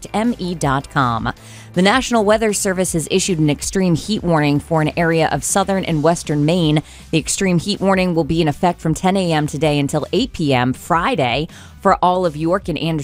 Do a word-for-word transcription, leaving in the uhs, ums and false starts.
protect m e dot com. The National Weather Service has issued an extreme heat warning for an area of southern and western Maine. The extreme heat warning will be in effect from ten a.m. today until eight p.m. Friday for all of York and Anderson